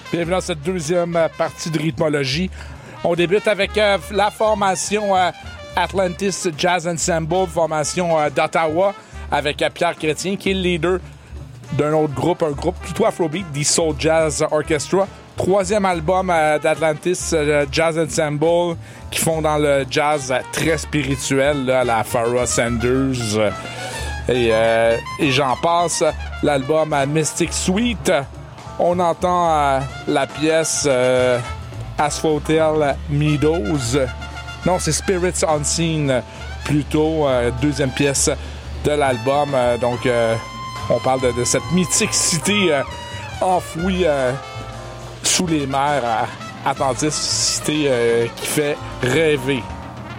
Bienvenue dans cette deuxième partie de rythmologie. On débute avec la formation Atlantis Jazz Ensemble, formation d'Ottawa, avec Pierre Chrétien qui est le leader d'un autre groupe, un groupe plutôt afrobeat, The Soul Jazz Orchestra. Troisième album d'Atlantis Jazz Ensemble qui font dans le jazz très spirituel, là, à la Pharoah Sanders et j'en passe. L'album Mystic Suite. On entend la pièce Asphodel Meadows. Non, c'est Spirits Unseen plutôt, deuxième pièce de l'album. Donc, on parle de cette mythique cité enfouie sous les mers Atlantis, cité qui fait rêver.